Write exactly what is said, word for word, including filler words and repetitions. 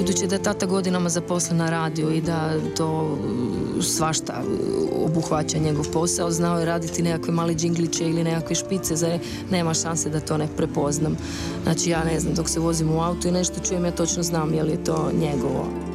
budući da je tata godinama zaposlen na radiju i da to svašta obuhvaća njegov posao, znao je raditi nekakve mali džingliće ili nekakve špice, za nema šanse da to ne prepoznam. Znači ja ne znam, dok se vozim u autu i nešto čujem, ja točno znam je li to njegovo.